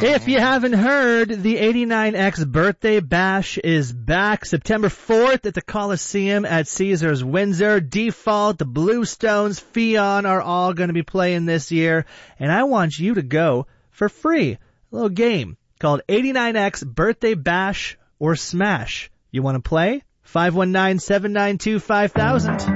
If you haven't heard, the 89X Birthday Bash is back September 4th at the Coliseum at Caesars Windsor. Default, the Bluestones, Fionn are all going to be playing this year, and I want you to go for free. A little game called 89X Birthday Bash or Smash. You want to play? 519-792-5000.